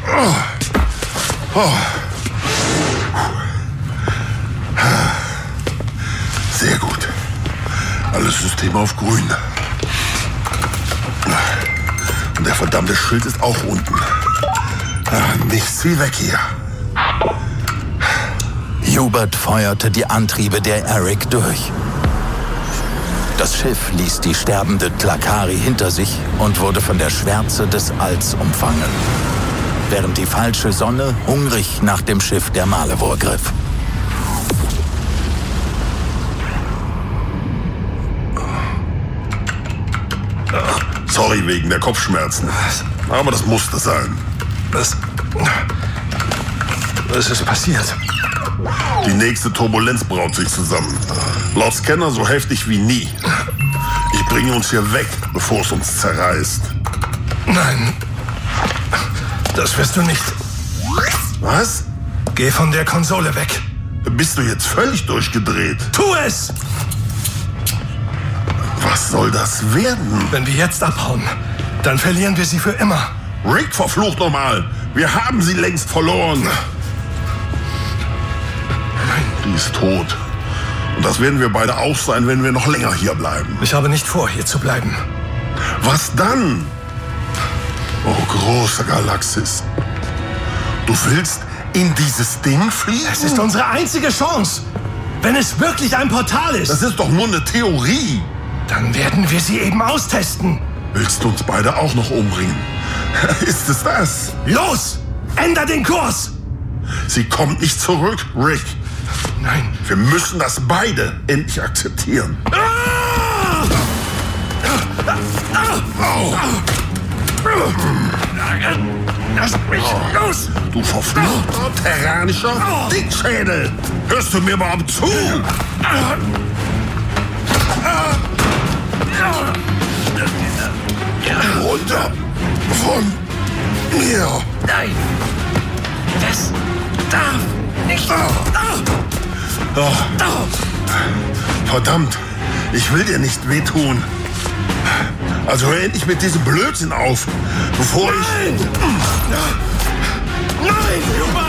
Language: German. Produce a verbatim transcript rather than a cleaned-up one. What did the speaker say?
Oh. Oh. Sehr gut. Alles System auf grün. Und der verdammte Schild ist auch unten. Nichts wie weg hier. Hubert feuerte die Antriebe der Eric durch. Das Schiff ließ die sterbende Tlakari hinter sich und wurde von der Schwärze des Alls umfangen, während die falsche Sonne hungrig nach dem Schiff der Malevor griff. Sorry wegen der Kopfschmerzen. Aber das musste sein. Was? Was ist passiert? Die nächste Turbulenz braut sich zusammen. Laut Scanner so heftig wie nie. Ich bringe uns hier weg, bevor es uns zerreißt. Nein. Das wirst du nicht. Was? Geh von der Konsole weg. Bist du jetzt völlig durchgedreht? Tu es! Was soll das werden? Wenn wir jetzt abhauen, dann verlieren wir sie für immer. Rick, verflucht nochmal. Wir haben sie längst verloren. Die ist tot. Und das werden wir beide auch sein, wenn wir noch länger hier bleiben. Ich habe nicht vor, hier zu bleiben. Was dann? Oh, große Galaxis. Du willst in dieses Ding fliegen? Es ist unsere einzige Chance. Wenn es wirklich ein Portal ist. Das ist doch nur eine Theorie. Dann werden wir sie eben austesten. Willst du uns beide auch noch umbringen? Ist es das? Los! Änder den Kurs! Sie kommt nicht zurück, Rick. Nein. Wir müssen das beide endlich akzeptieren. Ah! Oh. Lass mich los! Du verfluchter, terranischer Dickschädel! Hörst du mir überhaupt zu? Runter von mir! Nein! Das darf nicht! Oh. Verdammt, ich will dir nicht wehtun. Also hör endlich mit diesem Blödsinn auf, bevor ich... Nein! Nein, Hubert!